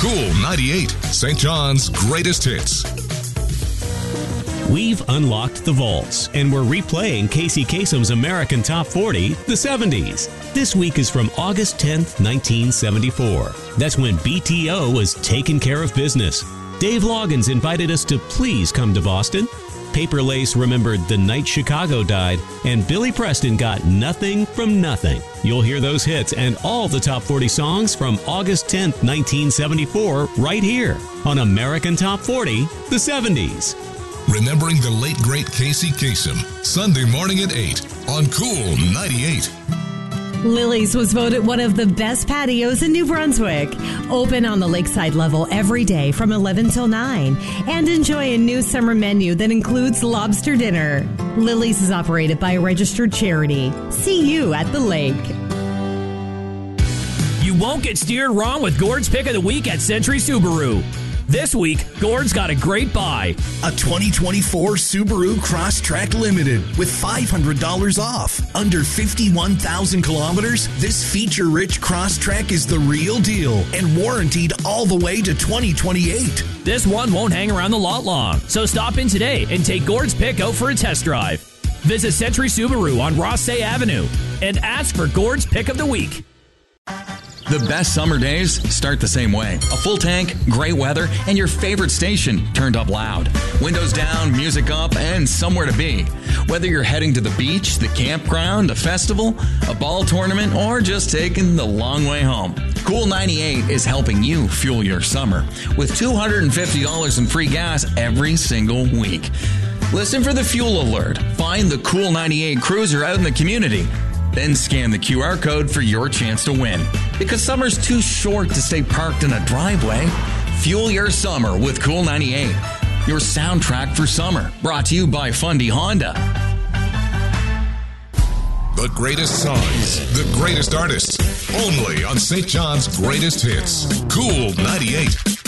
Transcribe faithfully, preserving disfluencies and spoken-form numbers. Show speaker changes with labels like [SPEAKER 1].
[SPEAKER 1] Cool ninety-eight, Saint John's greatest hits.
[SPEAKER 2] We've unlocked the vaults, and we're replaying Casey Kasem's American Top forty, the seventies. This week is from August tenth, nineteen seventy-four. That's when B T O was taking care of business. Dave Loggins invited us to please come to Boston. Paper Lace remembered the night Chicago died, and Billy Preston got Nothing from Nothing. You'll hear those hits and all the top forty songs from August tenth, nineteen seventy-four right here on American Top forty, the seventies.
[SPEAKER 1] Remembering the late, great Casey Kasem, Sunday morning at eight on Cool ninety-eight.
[SPEAKER 3] Lily's was voted one of the best patios in New Brunswick. Open on the lakeside level every day from eleven till nine. And enjoy a new summer menu that includes lobster dinner. Lily's is operated by a registered charity. See you at the lake.
[SPEAKER 4] You won't get steered wrong with Gord's Pick of the Week at Century Subaru. This week, Gord's got a great buy.
[SPEAKER 5] A twenty twenty-four Subaru Crosstrek Limited with five hundred dollars off. Under fifty-one thousand kilometers, this feature-rich Crosstrek is the real deal and warranted all the way to twenty twenty-eight.
[SPEAKER 4] This one won't hang around the lot long, so stop in today and take Gord's Pick out for a test drive. Visit Century Subaru on Rossay Avenue and ask for Gord's Pick of the Week.
[SPEAKER 6] The best summer days start the same way. A full tank, great weather, and your favorite station turned up loud. Windows down, music up, and somewhere to be. Whether you're heading to the beach, the campground, a festival, a ball tournament, or just taking the long way home, Cool ninety-eight is helping you fuel your summer with two hundred fifty dollars in free gas every single week. Listen for the fuel alert. Find the Cool ninety-eight cruiser out in the community. Then scan the Q R code for your chance to win. Because summer's too short to stay parked in a driveway. Fuel your summer with Cool ninety-eight. Your soundtrack for summer. Brought to you by Fundy Honda.
[SPEAKER 1] The greatest songs, the greatest artists. Only on Saint John's greatest hits. Cool ninety-eight.